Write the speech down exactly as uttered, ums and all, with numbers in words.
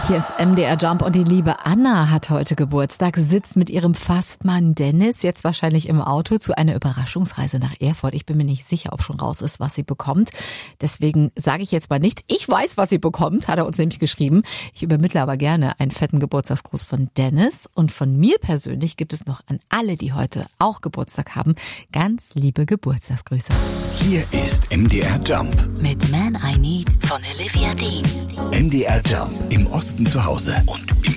Hier ist M D R Jump und die liebe Anna hat heute Geburtstag, sitzt mit ihrem Fastmann Dennis jetzt wahrscheinlich im Auto zu einer Überraschungsreise nach Erfurt. Ich bin mir nicht sicher, ob schon raus ist, was sie bekommt. Deswegen sage ich jetzt mal nichts. Ich weiß, was sie bekommt, hat er uns nämlich geschrieben. Ich übermittle aber gerne einen fetten Geburtstagsgruß von Dennis. Und von mir persönlich gibt es noch an alle, die heute auch Geburtstag haben, ganz liebe Geburtstagsgrüße. Hier ist M D R Jump mit Man I Need von Olivia Dean. M D R Jump im Osten zu Hause und